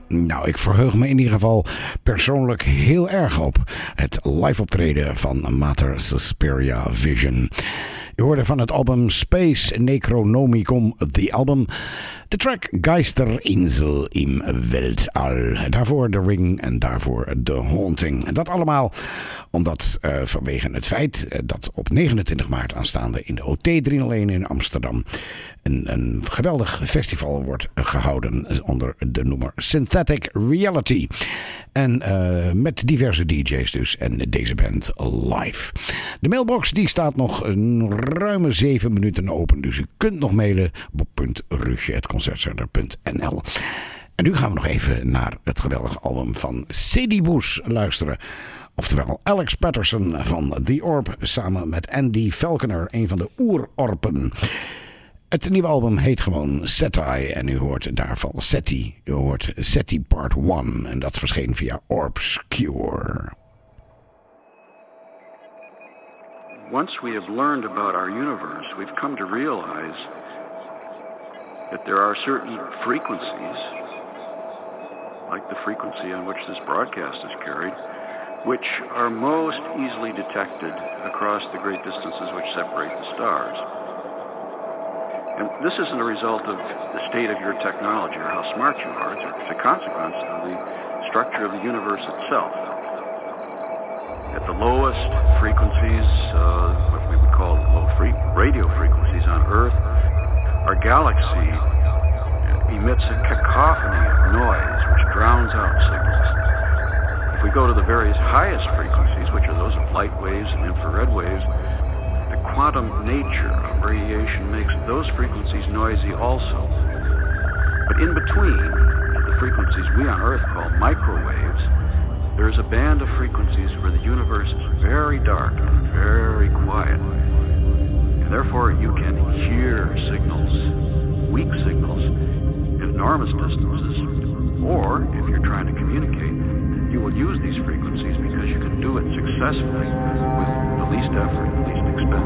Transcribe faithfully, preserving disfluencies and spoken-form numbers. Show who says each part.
Speaker 1: Nou, ik verheug me in ieder geval persoonlijk heel erg op het live optreden van Mater Suspiria Vision. Je hoorde van het album Space Necronomicon, The Album, de track Geisterinsel im Weltall. Daarvoor The Ring en daarvoor The Haunting. En dat allemaal omdat uh, vanwege het feit uh, dat op negenentwintig maart aanstaande in de O T driehonderdéén in Amsterdam een, een geweldig festival wordt gehouden onder de noemer Synthetic Reality. En uh, met diverse D J's dus en deze band live. De mailbox die staat nog een ruime zeven minuten open, dus u kunt nog mailen op punt rugje at concertcenter punt n l. En nu gaan we nog even naar het geweldige album van Sadie Boes luisteren. Oftewel Alex Patterson van The Orb samen met Andy Falconer, een van de oerorpen. Het nieuwe album heet gewoon Seti en u hoort daarvan Seti. U hoort Seti Part one en dat verscheen via Orbscure.
Speaker 2: Once we have learned about our universe, we've come to realize that there are certain frequencies, like the frequency on which this broadcast is carried, which are most easily detected across the great distances which separate the stars. And this isn't a result of the state of your technology or how smart you are. It's a consequence of the structure of the universe itself. At the lowest frequencies, uh, what we would call low free- radio frequencies on Earth, our galaxy emits a cacophony of noise which drowns out signals. If we go to the various highest frequencies, which are those of light waves and infrared waves, the quantum nature of radiation makes those frequencies noisy also. But in between, at the frequencies we on Earth call microwaves, there is a band of frequencies where the universe is very dark and very quiet. And therefore you can hear signals, weak signals, at enormous distances. Or, if you're trying to communicate, you will use these frequencies because you can do it successfully with the least effort, the least expense.